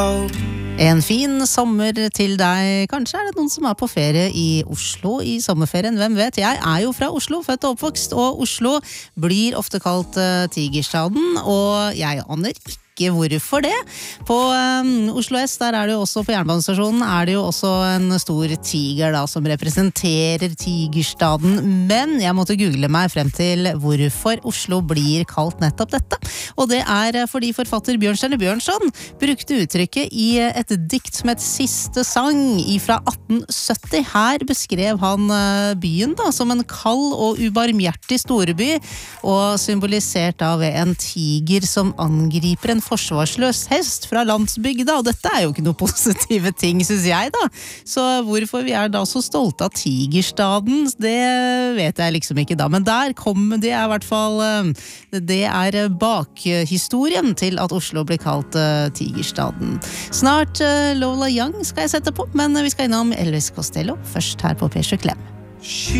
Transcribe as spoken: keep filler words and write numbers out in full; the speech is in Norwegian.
En fin sommer til deg. Kanskje er det noen som er på ferie i Oslo i sommerferien, hvem vet? Jeg er jo fra Oslo, født og oppvokst, og Oslo blir ofte kalt uh, Tigerstaden, og jeg aner ikke hvorfor det. På um, Oslo S, der er det jo også på jernbanestasjonen, er det jo også en stor tiger da, som representerer Tigerstaden, men jeg måtte google meg frem til hvorfor Oslo blir kalt nettopp dette, og det er fordi forfatter Bjørnstjerne Bjørnson brukte uttrykket i et dikt som et siste sang fra atten sytti. Her beskrev han uh, byen da, som en kald og ubarmhjertig storby, og symbolisert av en tiger som angriper en forsvarsløs hest fra landsbygda, og dette er jo ikke noe positive ting, synes jeg da. Så hvorfor vi er da så stolte av Tigerstaden, det vet jeg liksom ikke da, men der kom det er i hvert fall, det er bakhistorien til at Oslo blir kalt Tigerstaden. Snart Lola Young skal jeg sette på, men vi skal innom Elvis Costello, først her på P sju Klem.